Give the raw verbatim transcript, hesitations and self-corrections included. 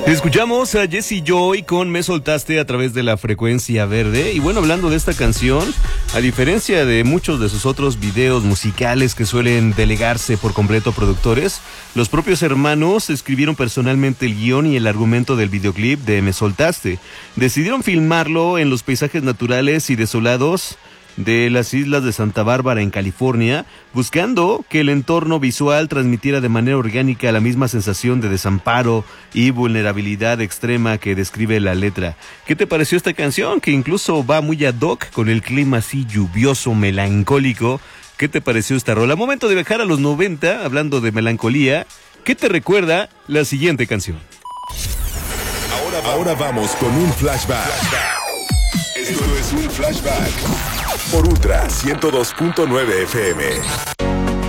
Escuchamos a Jessie Joy con Me Soltaste a través de la frecuencia verde. Y bueno, hablando de esta canción, a diferencia de muchos de sus otros videos musicales que suelen delegarse por completo a productores, los propios hermanos escribieron personalmente el guión y el argumento del videoclip de Me Soltaste. Decidieron filmarlo en los paisajes naturales y desolados de las islas de Santa Bárbara en California, buscando que el entorno visual transmitiera de manera orgánica la misma sensación de desamparo y vulnerabilidad extrema que describe la letra. ¿Qué te pareció esta canción? Que incluso va muy ad hoc con el clima así lluvioso, melancólico. ¿Qué te pareció esta rola? Momento de viajar a los noventa, hablando de melancolía. ¿Qué te recuerda la siguiente canción? Ahora, ahora vamos con un flashback. Esto es un flashback por Ultra ciento dos punto nueve F M.